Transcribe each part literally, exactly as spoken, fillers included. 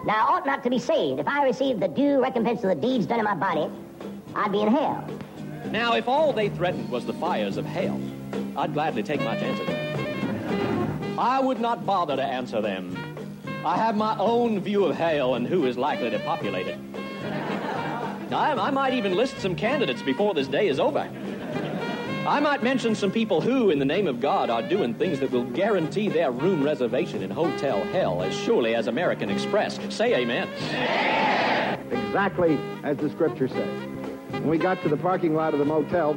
Now, I ought not to be saved. If I received the due recompense of the deeds done in my body, I'd be in hell. Now, if all they threatened was the fires of hell, I'd gladly take my chances. I would not bother to answer them. I have my own view of hell and who is likely to populate it. I, I might even list some candidates before this day is over. I might mention some people who, in the name of God, are doing things that will guarantee their room reservation in Hotel Hell as surely as American Express. Say amen. Exactly as the scripture says. When we got to the parking lot of the motel,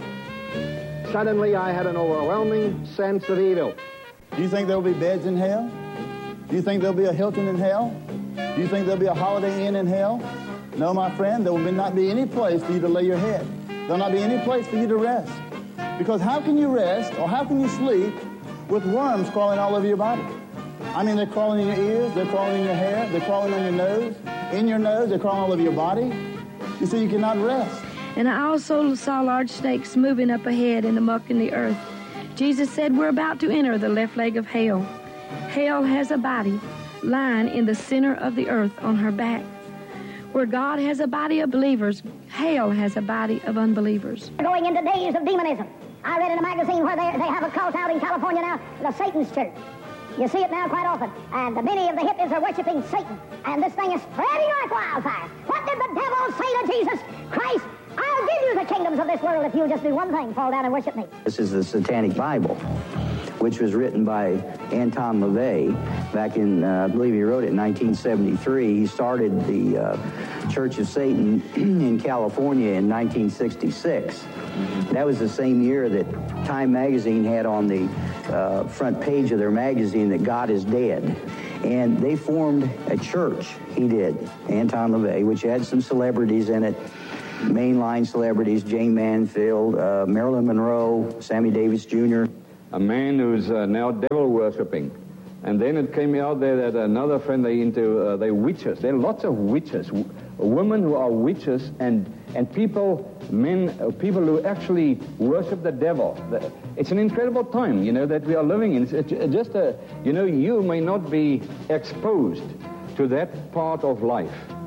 suddenly I had an overwhelming sense of evil. Do you think there'll be beds in hell? Do you think there'll be a Hilton in hell? Do you think there'll be a Holiday Inn in hell? No, my friend, there will not be any place for you to lay your head. There'll not be any place for you to rest. Because how can you rest or how can you sleep with worms crawling all over your body? I mean, they're crawling in your ears, they're crawling in your hair, they're crawling on your nose, in your nose, they're crawling all over your body. You see, you cannot rest. And I also saw large snakes moving up ahead in the muck in the earth. Jesus said we're about to enter the left leg of hell. Hell has a body lying in the center of the earth on her back. Where God has a body of believers, hell has a body of unbelievers. We're going into days of demonism. I read in a magazine where they, they have a cult out in California now, the Satan's Church. You see it now quite often. And many of the hippies are worshiping Satan. And this thing is spreading like wildfire. What did the devil say to Jesus Christ? I'll give you the kingdoms of this world if you'll just do one thing, fall down and worship me. This is the Satanic Bible, which was written by Anton LaVey back in, uh, I believe he wrote it in nineteen seventy-three. He started the uh, Church of Satan in California in nineteen sixty-six. That was the same year that Time magazine had on the uh, front page of their magazine that God is dead. And they formed a church, he did, Anton LaVey, which had some celebrities in it. Mainline celebrities, Jane Mansfield, uh, Marilyn Monroe, Sammy Davis Junior A man who's uh, now devil worshipping. And then it came out there that another friend, they into, uh, they witches. There are lots of witches, w- women who are witches, and, and people, men, uh, people who actually worship the devil. The, it's an incredible time, you know, that we are living in. It's, it's just a, you know, you may not be exposed to that part of life.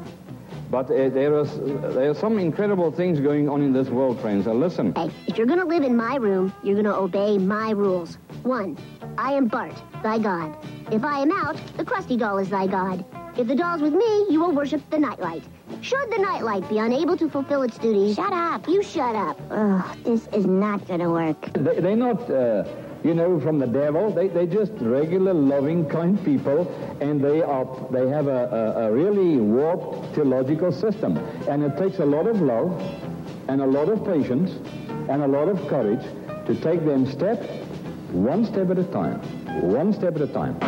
But uh, there, is, uh, there are some incredible things going on in this world, friends. Now listen. Hey, if you're going to live in my room, you're going to obey my rules. One, I am Bart, thy God. If I am out, the crusty doll is thy God. If the doll's with me, you will worship the nightlight. Should the nightlight be unable to fulfill its duties... Shut up. You shut up. Ugh, this is not going to work. They, they're not... Uh, you know, from the devil. They, they're just regular, loving, kind people, and they are they have a, a, a really warped theological system. And it takes a lot of love and a lot of patience and a lot of courage to take them step, one step at a time, one step at a time.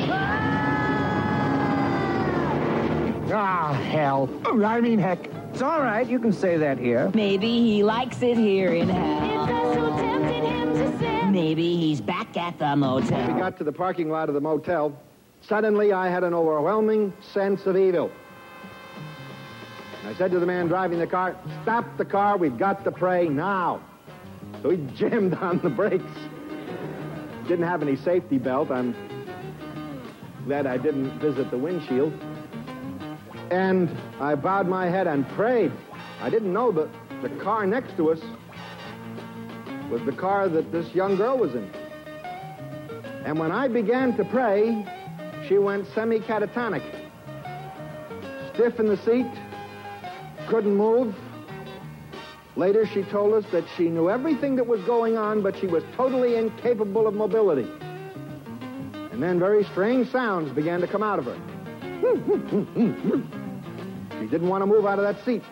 Ah, hell. I mean, heck. It's all right. You can say that here. Maybe he likes it here in hell. It does so tempted him to sin. Maybe he's back at the motel. When we got to the parking lot of the motel, suddenly I had an overwhelming sense of evil. And I said to the man driving the car, stop the car. We've got to pray now. So he jammed on the brakes. Didn't have any safety belt. I'm glad I didn't visit the windshield. And I bowed my head and prayed. I didn't know that the car next to us was the car that this young girl was in. And when I began to pray, she went semi-catatonic. Stiff in the seat, couldn't move. Later, she told us that she knew everything that was going on, but she was totally incapable of mobility. And then very strange sounds began to come out of her. She didn't want to move out of that seat.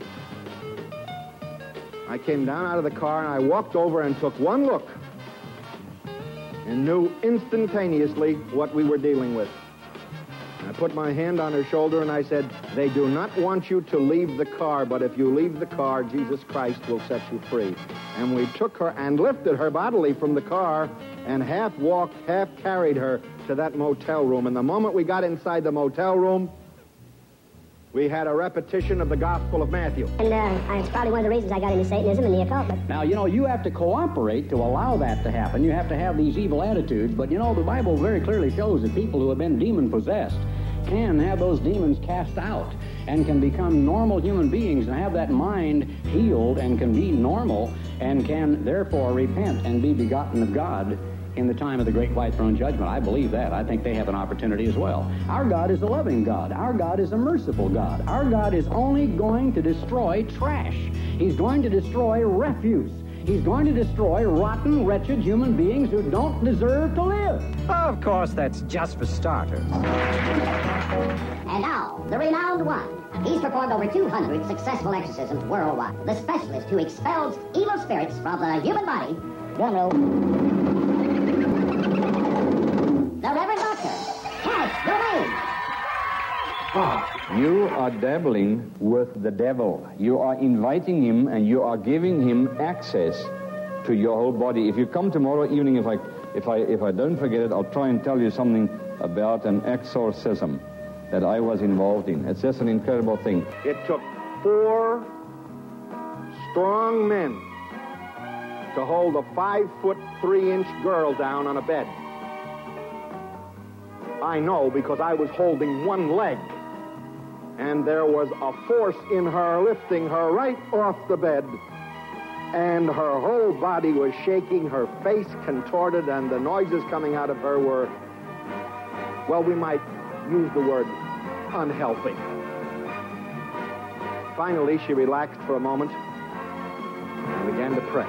I came down out of the car and I walked over and took one look and knew instantaneously what we were dealing with. I put my hand on her shoulder and I said, they do not want you to leave the car, but if you leave the car, Jesus Christ will set you free. And we took her and lifted her bodily from the car and half walked, half carried her to that motel room. And the moment we got inside the motel room, we had a repetition of the Gospel of Matthew. And uh, it's probably one of the reasons I got into Satanism and the occult. But... Now, you know, you have to cooperate to allow that to happen. You have to have these evil attitudes. But, you know, the Bible very clearly shows that people who have been demon-possessed can have those demons cast out and can become normal human beings and have that mind healed and can be normal and can therefore repent and be begotten of God in the time of the great white throne judgment. I believe that. I think they have an opportunity as well. Our God is a loving God. Our God is a merciful God. Our God is only going to destroy trash. He's going to destroy refuse. He's going to destroy rotten, wretched human beings who don't deserve to live. Of course, that's just for starters. And now, the renowned one. He's performed over two hundred successful exorcisms worldwide. The specialist who expels evil spirits from the human body. Drum roll. The Reverend Doctor Cash Domain. You are dabbling with the devil. You are inviting him and you are giving him access to your whole body. If you come tomorrow evening, if I, if I, if I don't forget it, I'll try and tell you something about an exorcism that I was involved in. It's just an incredible thing. It took four strong men to hold a five foot three inch girl down on a bed. I know because I was holding one leg, and there was a force in her lifting her right off the bed, and her whole body was shaking, her face contorted, and the noises coming out of her were, well, we might use the word unhealthy. Finally, she relaxed for a moment and began to pray.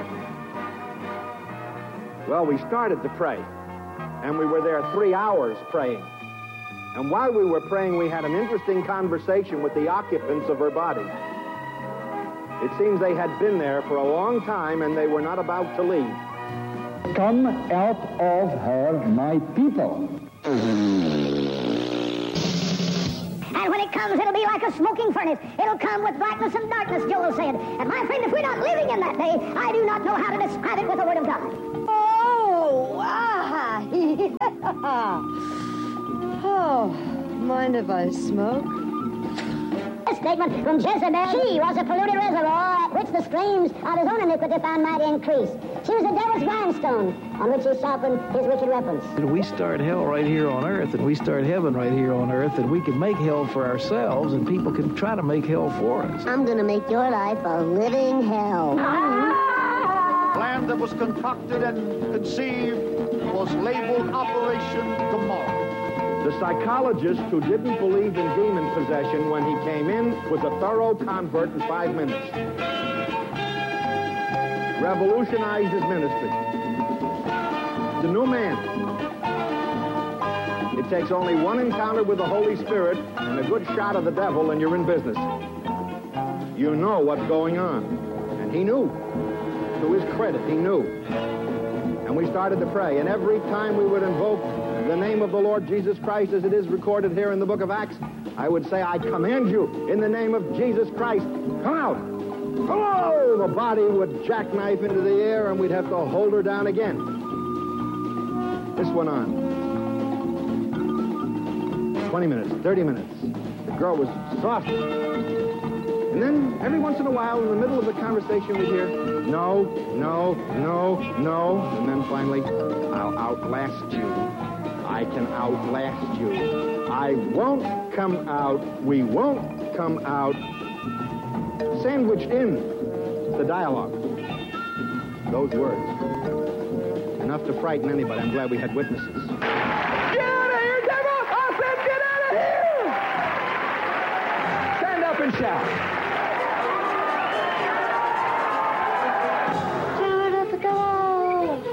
Well, we started to pray, and we were there three hours praying. And while we were praying, we had an interesting conversation with the occupants of her body. It seems they had been there for a long time, and they were not about to leave. Come out of her, my people. And when it comes, it'll be like a smoking furnace. It'll come with blackness and darkness, Joel said. And my friend, if we're not living in that day, I do not know how to describe it with the Word of God. Oh, ah. Oh, mind if I smoke? A statement from Jezebel. She was a polluted reservoir at which the streams of his own iniquity found mighty increase. She was the devil's grindstone on which he sharpened his wicked weapons. We start hell right here on earth, and we start heaven right here on earth, and we can make hell for ourselves, and people can try to make hell for us. I'm going to make your life a living hell. Plan that was concocted and conceived was labeled Operation Gomorrah. The psychologist who didn't believe in demon possession when he came in was a thorough convert in five minutes. Revolutionized his ministry. The new man. It takes only one encounter with the Holy Spirit and a good shot of the devil, and you're in business. You know what's going on. And he knew. To his credit, he knew. And we started to pray, and every time we would invoke the name of the Lord Jesus Christ, as it is recorded here in the book of Acts, I would say, I command you in the name of Jesus Christ, come out. Oh, the body would jackknife into the air, and we'd have to hold her down again. This went on. twenty minutes, thirty minutes. The girl was soft. And then, every once in a while, in the middle of the conversation, we'd hear, no, no, no, no. And then finally, I'll outlast you. I can outlast you. I won't come out. We won't come out. Sandwiched in the dialogue. Those words. Enough to frighten anybody. I'm glad we had witnesses. Get out of here, devil! I said get out of here! Stand up and shout.